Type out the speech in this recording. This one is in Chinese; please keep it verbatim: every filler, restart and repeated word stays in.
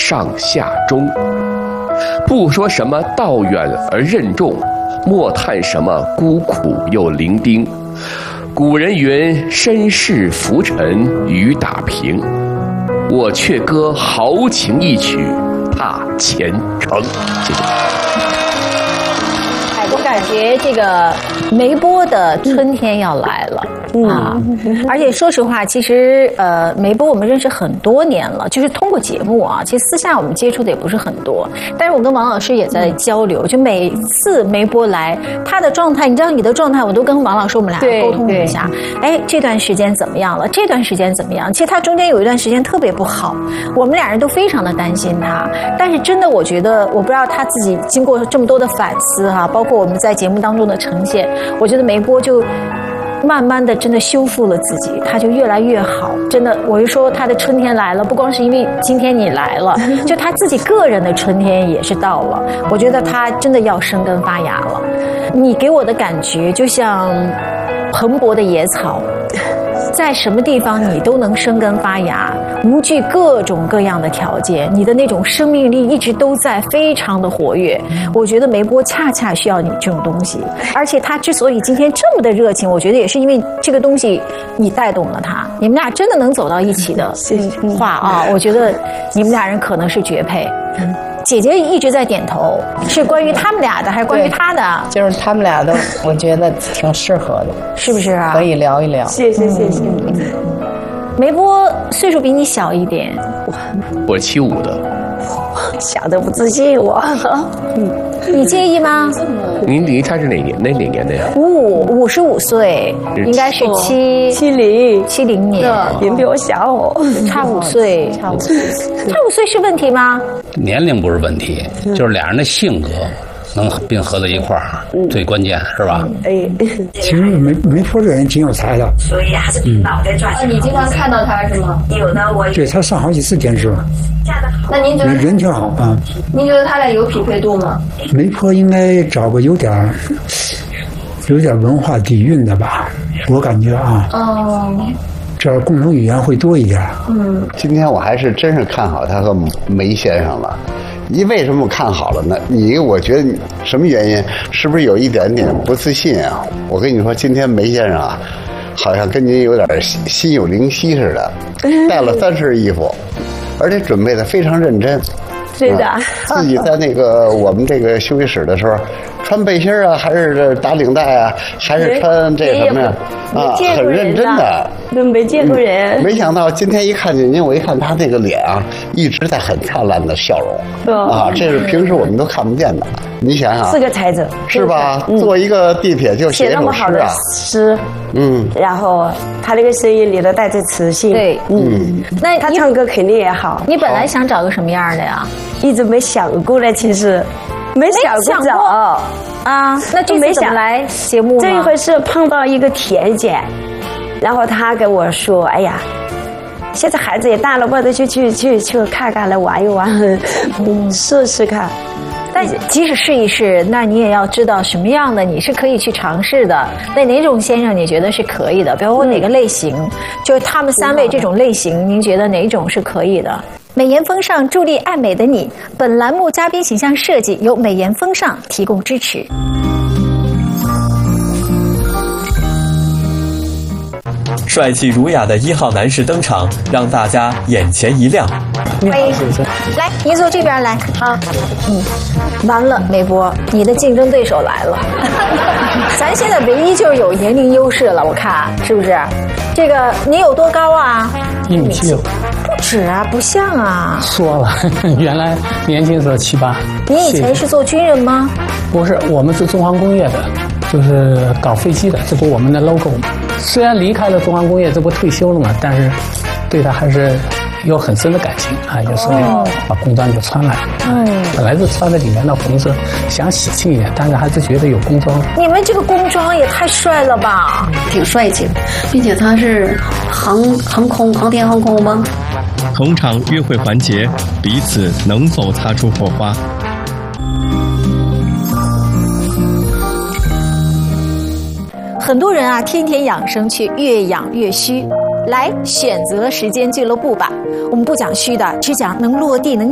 上下中。不说什么道远而任重，莫叹什么孤苦又伶仃。古人云：身世浮沉雨打萍。我却歌豪情一曲，踏前程。谢谢。 我感觉这个梅波的春天要来了。嗯、啊，而且说实话，其实呃，梅波我们认识很多年了，就是通过节目啊，其实私下我们接触的也不是很多。但是我跟王老师也在交流，就每次梅波来，他的状态，你知道你的状态，我都跟王老师我们俩沟通一下。哎，这段时间怎么样了？这段时间怎么样？其实他中间有一段时间特别不好，我们俩人都非常的担心他。但是真的，我觉得，我不知道他自己经过这么多的反思哈、啊，包括我们在节目当中的呈现，我觉得梅波就慢慢的真的修复了自己，他就越来越好。真的，我就说他的春天来了，不光是因为今天你来了，就他自己个人的春天也是到了。我觉得他真的要生根发芽了。你给我的感觉就像蓬勃的野草，在什么地方你都能生根发芽，无惧各种各样的条件，你的那种生命力一直都在，非常的活跃。我觉得梅波恰恰需要你这种东西，而且他之所以今天这么的热情，我觉得也是因为这个东西你带动了他，你们俩真的能走到一起的话啊，我觉得你们俩人可能是绝配。姐姐一直在点头，是关于他们俩的还是关于他的？ 就是他们俩的，我觉得挺适合的， 是不是啊？ 可以聊一聊。 谢谢谢谢。 嗯、梅波岁数比你小一点， 我七五的， 小的不自信我。 嗯，你介意吗？ 您您他是哪年哪哪年的呀？ 五五五十五岁，应该是七七零七零年， 您比我小哦， 差五岁，差五岁，差五岁是问题吗？ 年龄不是问题，就是俩人的性格能并合在一块儿，嗯、最关键是吧？ 哎， 其实梅梅波这个人挺有才的， 所以还是凭脑袋赚钱。 你经常看到他是吗？ 有的我对他上好几次电视了。 那您觉得人挺好啊？ 您觉得他俩有匹配度吗？ 梅波应该找个有点有点文化底蕴的吧，我感觉啊。哦。这样共同语言会多一点。 嗯，今天我还是真是看好他和梅先生了。你为什么看好了呢？你我觉得你什么原因？是不是有一点点不自信啊？我跟你说，今天梅先生啊，好像跟您有点心有灵犀似的，带了三身衣服，而且准备的非常认真。 是的、 嗯，自己在那个我们这个休息室的时候，穿背心啊，还是打领带啊，还是穿这什么呀？啊，很认真的。 都没见过人、 嗯。没想到今天一看见您，我一看他那个脸啊，一直在很灿烂的笑容。哦、啊，这是平时我们都看不见的。你想想， 是个才子， 是吧？嗯、坐一个地铁就写一首诗啊。 诗，嗯，然后他那个声音里头带着磁性。 对，嗯， 那他唱歌肯定也好。 你本来想找个什么样的呀？ 一直没想过呢，其实没想过找啊。那这次怎么来节目？ 这一回是碰到一个田姐，然后她跟我说：“哎呀，现在孩子也大了，我得去去去去看看，来玩一玩，嗯，试试看。” 但即使试一试，那你也要知道什么样的你是可以去尝试的。那哪种先生你觉得是可以的？比如说哪个类型？嗯、就是他们三位这种类型，您觉得哪种是可以的？美颜风尚助力爱美的你，本栏目嘉宾形象设计由美颜风尚提供支持。 帅气儒雅的一号男士登场，让大家眼前一亮。 欢迎，来，您坐这边来。好，嗯，完了，梅波，你的竞争对手来了。咱现在唯一就是有年龄优势了，我看是不是？这个你有多高啊？ 一米七六。 不止啊，不像啊。 说了，原来年轻时候七八。 你以前是做军人吗？ 不是，我们是中航工业的，就是搞飞机的，这不我们的 logo 吗？虽然离开了中航工业，这不退休了嘛，但是对他还是有很深的感情啊。有时候把工装就穿来，嗯，本来是穿在里面的红色，想喜庆一点，但是还是觉得有工装。 你们这个工装也太帅了吧， 挺帅气的，并且他是航航空航天航空吗？ 同场约会环节，彼此能否擦出火花？ 很多人啊，天天养生却越养越虚。来，选择时间俱乐部吧，我们不讲虚的，只讲能落地能